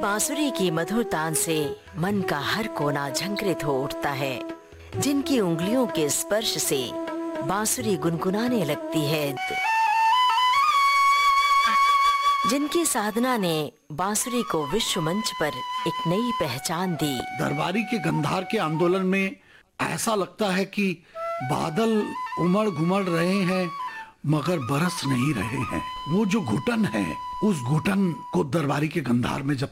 बांसुरी की मधुर तान से मन का हर कोना झंकृत हो उठता है, जिनकी उंगलियों के स्पर्श से बांसुरी गुनगुनाने लगती है, जिनकी साधना ने बांसुरी को विश्व मंच पर एक नई पहचान दी। दरबारी के गंधार के आंदोलन में ऐसा लगता है कि बादल उमड़ घुमड़ रहे हैं मगर बरस नहीं रहे हैं। वो जो घुटन है, उस घुटन को दरबारी के गंधार में जब